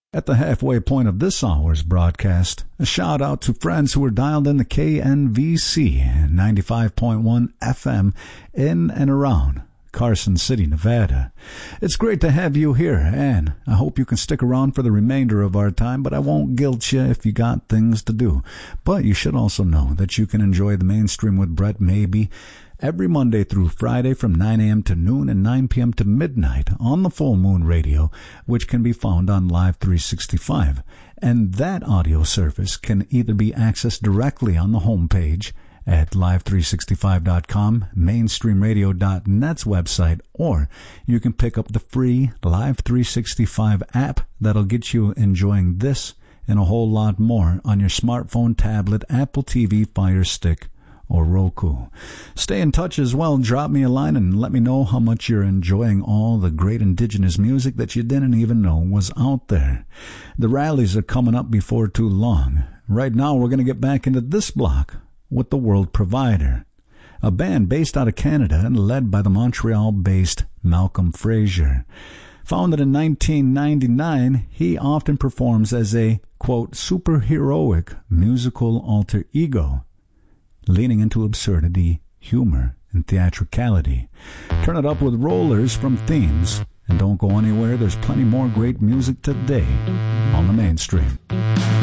At the halfway point of this hour's broadcast, a shout out to friends who are dialed in the KNVC 95.1 FM in and around Carson City, Nevada. It's great to have you here, and I hope you can stick around for the remainder of our time, but I won't guilt you if you got things to do. But you should also know that you can enjoy the Mainstream with Brett Maybe every Monday through Friday from 9 a.m. to noon and 9 p.m. to midnight on the Full Moon Radio, which can be found on Live 365. And that audio service can either be accessed directly on the homepage at live365.com, mainstreamradio.net's website, or you can pick up the free Live 365 app that'll get you enjoying this and a whole lot more on your smartphone, tablet, Apple TV, Fire Stick, or Roku. Stay in touch as well. Drop me a line and let me know how much you're enjoying all the great indigenous music that you didn't even know was out there. The rallies are coming up before too long. Right now, we're going to get back into this block with the World Provider, a band based out of Canada and led by the Montreal-based Malcolm Fraser. Founded in 1999, he often performs as a, quote, superheroic musical alter ego, leaning into absurdity, humor, and theatricality. Turn it up with Rollers from Themes, and don't go anywhere. There's plenty more great music today on the Mainstream.